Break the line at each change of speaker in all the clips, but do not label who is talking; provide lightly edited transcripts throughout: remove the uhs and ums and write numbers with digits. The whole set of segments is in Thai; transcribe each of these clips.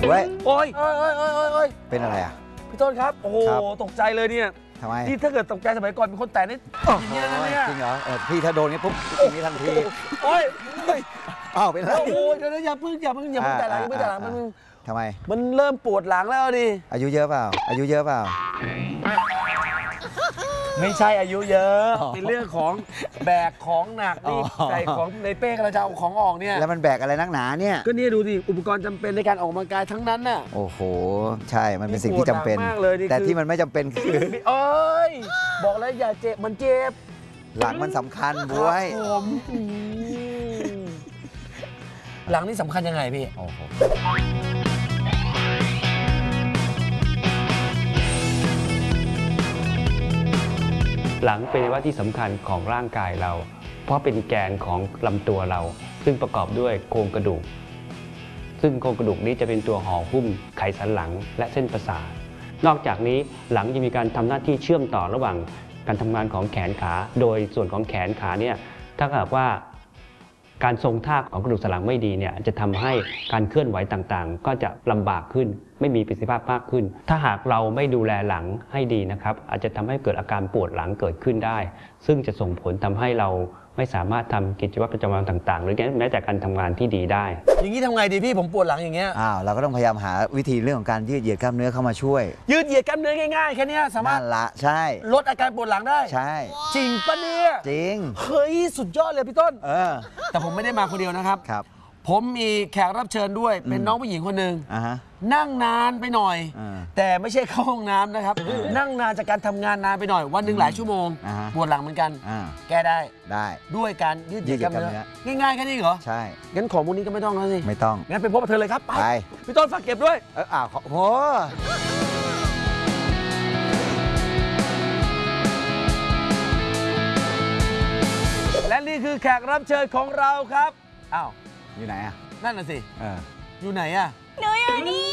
เว้ย
โอ้ย
เป็นอะไรอ่ะ
พี่ต้นครับโอ้โหตกใจเลยเนี่ย
ทำไม
นี่ถ้าเกิดตกใจสมัยก่อนเป็นคนแต่นี่อย่างเงี้ยนะเนี่ย
จริงเหรอพี่ถ้าโดนงี้ปุ๊บอย่างนี้ทันที
โอ้ย
อ้าวเป็นไร
โอ้โหเดี๋ยวอย่าพึ่งแต่หลัง
ทำไม
มันเริ่มปวดหลังแล้วดิ
อายุเยอะเปล่า
ไม่ใช่อายุเยอะเป็นเรื่องของแบกของหนักนี่ใส่ของในเป้กระเจ้าของออกเนี่ย
แล้วมันแบกอะไรนักหนาเนี่ย
ก็นี่ดูดิอุปกรณ์จำเป็นในการออกกำลังกายทั้งนั้นน่ะ
โอ้โหใช่มันเป็นสิ่งที่จำเป็นแต่ที่มันไม่จำเป็นคือ
โอ้ยบอกแล้วอย่าเจ็บมันเจ็บ
หลังมันสำคัญบ้วย
ผมหลังนี่สำคัญยังไงพี่
โอ้โห
หลังเป็นอวัยวะที่สำคัญของร่างกายเราเพราะเป็นแกนของลำตัวเราซึ่งประกอบด้วยโครงกระดูกซึ่งโครงกระดูกนี้จะเป็นตัวห่อหุ้มไขสันหลังและเส้นประสาทนอกจากนี้หลังยังมีการทำหน้าที่เชื่อมต่อระหว่างการทำงานของแขนขาโดยส่วนของแขนขาเนี่ยถ้าหากว่าการทรงท่าของกระดูกสันหลังไม่ดีเนี่ยจะทำให้การเคลื่อนไหวต่างๆก็จะลำบากขึ้นไม่มีประสิทธิภาพมากขึ้นถ้าหากเราไม่ดูแลหลังให้ดีนะครับอาจจะทำให้เกิดอาการปวดหลังเกิดขึ้นได้ซึ่งจะส่งผลทำให้เราไม่สามารถทำกิจวัตรประจำวันต่างๆหรือแม้แต่การทำงานที่ดีได้
อย่างนี้ทำไงดีพี่ผมปวดหลังอย่างเงี้ย
เราก็ต้องพยายามหาวิธีเรื่องของการยืดเหยียดกล้ามเนื้อเข้ามาช่วย
ยืดเหยียดกล้ามเนื้อง่ายๆแค่นี้สามารถ
ละใช่
ลดอาการปวดหลังได้
ใช่
จริงปะเนี่ย
จริง
เฮ้ยสุดยอดเลยพี่ต้นแต่ผมไม่ได้มาคนเดียวนะครับผมมีแขกรับเชิญด้วยเป็นน้องผู้หญิงคนหนึ่งนั่งนานไปหน่อยแต่ไม่ใช่เข้าห้องน้ำนะครับนั่งนานจากการทำงานนานไปหน่อยวันหนึ่งหลายชั่วโมงปวดหลังเหมือนกันแก้ได้ด้วยการยืดเหยียดกล้ามเนื้อง่ายๆแค่นี้เหรอ
ใช่
งั้นของพวกนี้ก็ไม่ต้องแล้วสิ
ไม่ต้อง
งั้นไปพบกับเธอเลยครับไปพี่ต้นฝากเก็บด้วย
โห
และนี่คือแขกรับเชิญของเราครับอ้าว
อยู่ไหนอ่ะ
นั่นน่ะสิอยู่ไหนอ่ะ
หนูอยู่นี่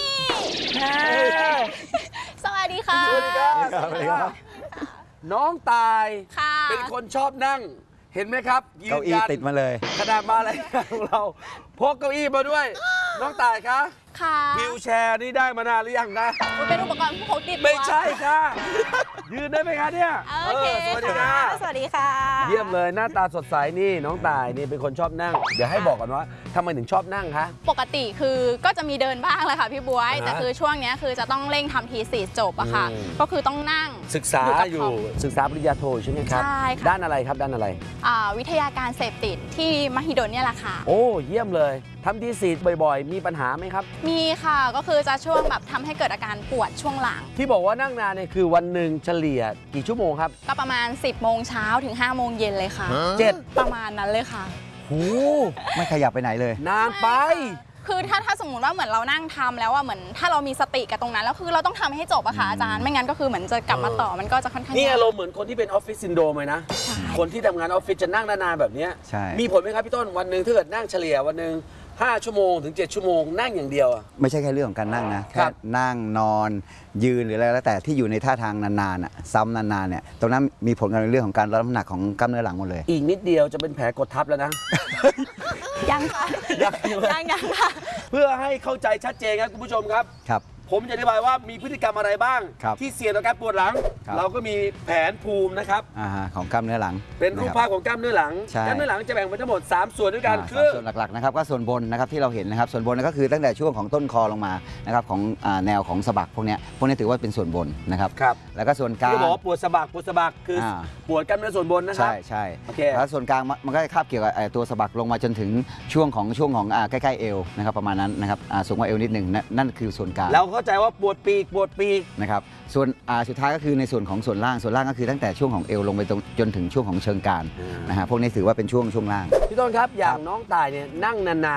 สวัสดีค่ะ
สวัสดีครับน้องตายเป็นคนชอบนั่งเห็นไหมครับ
เก้าอี้ติดมาเลย
ขนาดมาอะไรของเราพกเก้าอี้มาด้วยน้องตายคะวิวแชร์นี่ได้มานานหรือยังนะ
เป็นอุปกรณ์พกติดตัว
ไม่ใช่ค่ะยืนได้ไหมคะเนี่ย
โอเค
สวัสดีค่ะ
สวัสดีค่ะ
เยี่ยมเลยหน้าตาสดใสนี่น้องตายนี่เป็นคนชอบนั่งเดี๋ยวให้บอกก่อนว่าทำไมถึงชอบนั่งคะ
ปกติคือก็จะมีเดินบ้างแหละค่ะพี่บ๊วยแต่คือช่วงนี้คือจะต้องเร่งทำทีสีจบอะค่ะก็คือต้องนั่ง
ศึกษาปริญญาโทใช่ไหมครับ
ใช่ค่ะ
ด้านอะไรครับด้านอะไร
วิทยาการเสพติดที่มหิดลเนี่ยแหละค่ะ
โอ้เยี่ยมเลยทำทีสีบ่อยๆมีปัญหาไหมครับ
มีค่ะก็คือจะช่วงแบบทำให้เกิดอาการปวดช่วงหลัง
ที่บอกว่านั่งนานเนี่ยคือวันหนึ่งเฉลี่ยกี่ชั่วโมงครับ
ก็ประมาณ10 โมงเช้าถึง5 โมงเย็นเลยค่ะ7ประมาณนั้นเลยค่ะ
ไม่ขยับไปไหนเลย
นานไป
คือถ้าสมมติว่าเหมือนเรานั่งทำแล้วว่าเหมือนถ้าเรามีสติกับตรงนั้นแล้วคือเราต้องทำให้จบอะค่ะอาจารย์ไม่งั้นก็คือเหมือนจะกลับมาต่อมันก็จะค่อนข้าง
นี่อารมณ์เหมือนคนที่เป็นออฟฟิศซินโดรมเลยนะคนที่ทำงานออฟฟิศจะนั่งนานๆแบบนี้มีผลไหมครับพี่ต้นวันหนึ่งถ้าเกิดนั่งเฉลี่ยวันหนึ่ง5 ชั่วโมงถึง7 ชั่วโมงนั่งอย่างเดียว
ไม่ใช่แค่เรื่องของการนั่งนะแค่นั่งนอนยืนหรืออะไรแล้วแต่ที่อยู่ในท่าทางนานๆซ้ำนานๆเนี่ยตรงนั้นมีผลกับเรื่องของการลดน้ำหนักของกล้ามเนื้อหลังหมดเลย
อีกนิดเดียวจะเป็นแผลกดทับแล้วนะ
ยังค่ะยังค่ะ
เพื่อให้เข้าใจชัดเจนครับคุณผู้ชมครับผมจะอธิบายว่ามีพฤติกรรมอะไรบ้างที่เสี่ยงต่อการปวดหลังเราก็มีแผนภูมินะครับ
ของกล้ามเนื้อหลัง
เป็นรูปภาพของกล้ามเนื้อหลังกล้ามเนื้อหลังจะแบ่งเป็นทั้งหมด3 ส่วนด้วยกัน
คือส่วนหลักๆนะครับก็ส่วนบนนะครับที่เราเห็นนะครับส่วนบนก็คือตั้งแต่ช่วงของต้นคอลงมานะครับของแนวของสะบักพวกนี้ถือว่าเป็นส่วนบนนะครับแล้วก็ส่วนกลาง
ที่บอกว่าปวดสะบักคือปวดกล้ามเนื้อส่วนบนนะครับ
ใช่แล้วส่วนกลางมันก็คาบเกี่ยวกับตัวสะบักลงมาจนถึงช่วงของใกล้ๆเอวนะครับประมาณนั้นนะครับสูงกว่าเอวนิดหนึ่งนั่นคือส่วนกลาง
แล้วเข้าใจว่าปวดปีก
นะครับส่วนสุดท้ายก็คือในส่วนของส่วนล่างก็คือตั้งแต่ช่วงของเอวลงไปจนถึงช่วงของเชิงกรานนะฮะพวกนี้ถือว่าเป็นช่วงล่าง
พี่ต้นครับอย่างน้องตายเนี่ยนั่งนาน